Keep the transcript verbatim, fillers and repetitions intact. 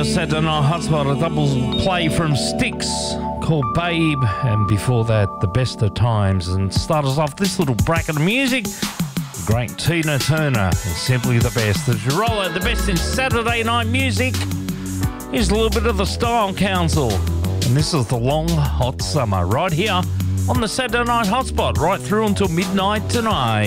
Saturday Night Hotspot, a double play from Styx called Babe, and before that, The Best of Times. And start us off this little bracket of music, the great Tina Turner, and Simply the Best. As you roll out the best in Saturday night music, here's a little bit of the Style Council. And this is The Long Hot Summer, right here on the Saturday Night Hotspot, right through until midnight tonight.